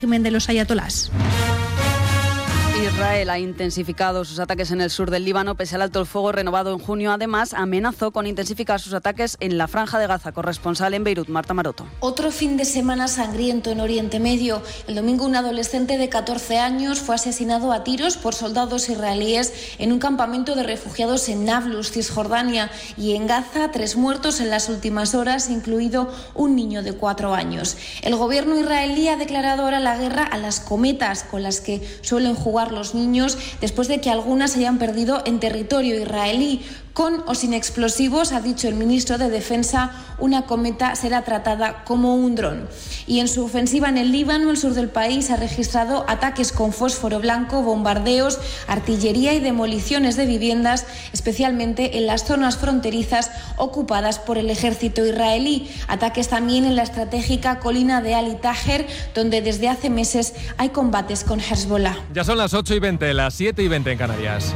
régimen de los ayatolás. Israel ha intensificado sus ataques en el sur del Líbano pese al alto el fuego renovado en junio. Además, amenazó con intensificar sus ataques en la Franja de Gaza. Corresponsal en Beirut, Marta Maroto. Otro fin de semana sangriento en Oriente Medio. El domingo un adolescente de 14 años fue asesinado a tiros por soldados israelíes en un campamento de refugiados en Nablus, Cisjordania. Y en Gaza, 3 muertos en las últimas horas, incluido un niño de 4 años. El gobierno israelí ha declarado ahora la guerra a las cometas con las que suelen jugar los niños, después de que algunas hayan perdido en territorio israelí. Con o sin explosivos, ha dicho el ministro de Defensa, una cometa será tratada como un dron. Y en su ofensiva en el Líbano, el sur del país ha registrado ataques con fósforo blanco, bombardeos, artillería y demoliciones de viviendas, especialmente en las zonas fronterizas ocupadas por el ejército israelí. Ataques también en la estratégica colina de Ali Taher, donde desde hace meses hay combates con Hezbollah. Ya son las 8:20, las 7:20 en Canarias.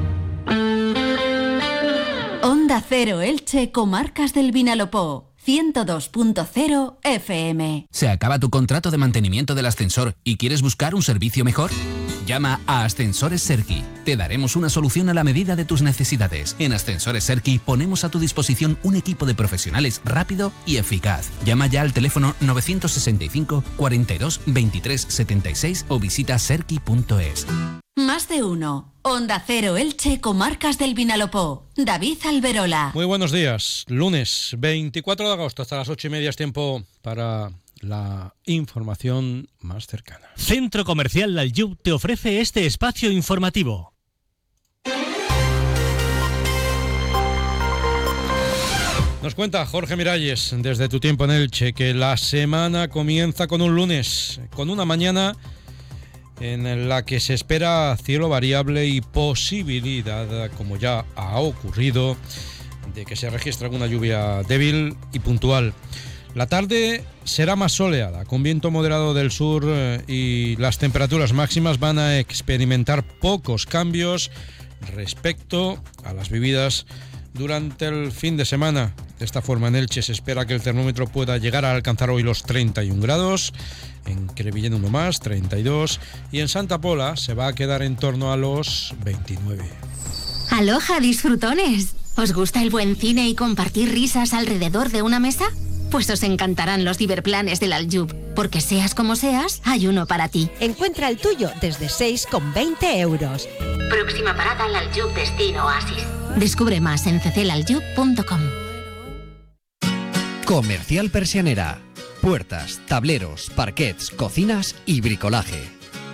Onda Cero Elche, Comarcas del Vinalopó, 102.0 FM. ¿Se acaba tu contrato de mantenimiento del ascensor y quieres buscar un servicio mejor? Llama a Ascensores Serki. Te daremos una solución a la medida de tus necesidades. En Ascensores Serki ponemos a tu disposición un equipo de profesionales rápido y eficaz. Llama ya al teléfono 965 42 23 76 o visita serki.es. Más de uno. Onda Cero Elche, Comarcas del Vinalopó. David Alberola. Muy buenos días. Lunes 24 de agosto hasta las 8:30 es tiempo para la información más cercana. Centro Comercial Laljub te ofrece este espacio informativo. Nos cuenta Jorge Miralles, desde Tu Tiempo en Elche, que la semana comienza con un lunes, con una mañana en la que se espera cielo variable y posibilidad, como ya ha ocurrido, de que se registre alguna lluvia débil y puntual. La tarde será más soleada, con viento moderado del sur y las temperaturas máximas van a experimentar pocos cambios respecto a las vividas durante el fin de semana. De esta forma, en Elche se espera que el termómetro pueda llegar a alcanzar hoy los 31 grados, en Crevillén uno más, 32, y en Santa Pola se va a quedar en torno a los 29. ¡Aloha, disfrutones! ¿Os gusta el buen cine y compartir risas alrededor de una mesa? Pues os encantarán los ciberplanes del Aljub, porque seas como seas, hay uno para ti. Encuentra el tuyo desde 6,20 euros. Próxima parada al Aljub Destino Oasis. Descubre más en cclaljub.com. Comercial Persianera. Puertas, tableros, parquets, cocinas y bricolaje.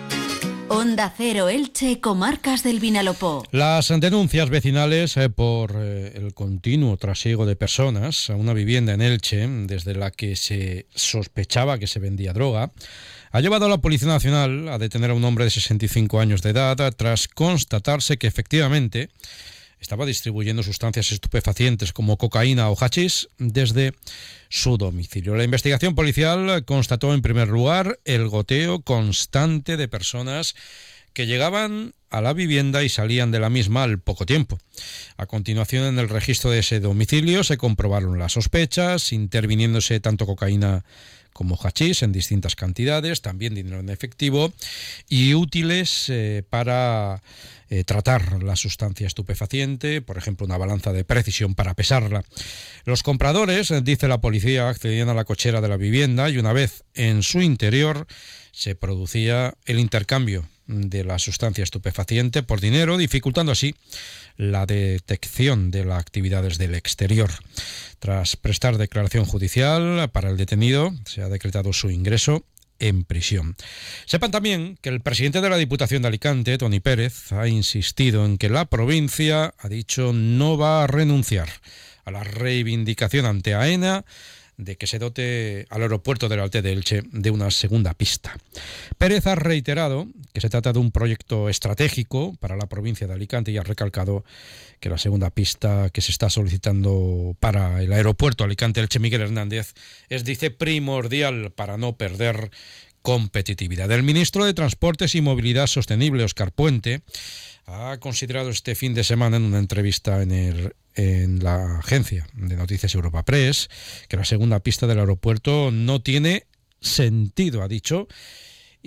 Onda Cero Elche, Comarcas del Vinalopó. Las denuncias vecinales por el continuo trasiego de personas a una vivienda en Elche, desde la que se sospechaba que se vendía droga, ha llevado a la Policía Nacional a detener a un hombre de 65 años de edad tras constatarse que efectivamente estaba distribuyendo sustancias estupefacientes como cocaína o hachís desde su domicilio. La investigación policial constató en primer lugar el goteo constante de personas que llegaban a la vivienda y salían de la misma al poco tiempo. A continuación, en el registro de ese domicilio se comprobaron las sospechas, interviniéndose tanto cocaína como hachís en distintas cantidades, también dinero en efectivo y útiles para tratar la sustancia estupefaciente, por ejemplo, una balanza de precisión para pesarla. Los compradores, dice la policía, accedían a la cochera de la vivienda y una vez en su interior se producía el intercambio de la sustancia estupefaciente por dinero, dificultando así la detección de las actividades del exterior. Tras prestar declaración judicial para el detenido, se ha decretado su ingreso en prisión. Sepan también que el presidente de la Diputación de Alicante, Toni Pérez, ha insistido en que la provincia, ha dicho, no va a renunciar a la reivindicación ante AENA de que se dote al aeropuerto del Alté de Elche de una segunda pista. Pérez ha reiterado que se trata de un proyecto estratégico para la provincia de Alicante y ha recalcado que la segunda pista que se está solicitando para el aeropuerto Alicante-Elche Miguel Hernández es, dice, primordial para no perder competitividad. El ministro de Transportes y Movilidad Sostenible, Óscar Puente, ha considerado este fin de semana en una entrevista en la agencia de noticias Europa Press que la segunda pista del aeropuerto no tiene sentido, ha dicho,